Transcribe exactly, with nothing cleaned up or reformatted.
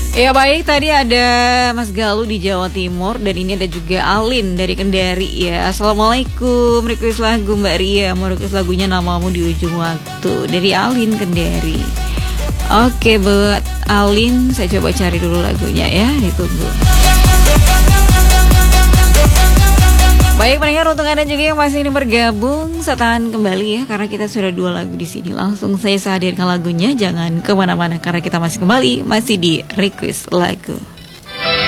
Ya baik, tadi ada Mas Galuh di Jawa Timur dan ini ada juga Alin dari Kendari ya. Assalamualaikum, request lagu Mbak Ria, mau request lagunya Namamu di Ujung Waktu dari Alin Kendari. Oke buat Alin, saya coba cari dulu lagunya ya, ditunggu. Baik pendengar, untuk Anda juga yang masih ingin bergabung, setan kembali ya, karena kita sudah dua lagu di sini. Langsung saya hadirkan lagunya, jangan kemana-mana karena kita masih kembali, masih di request lagu.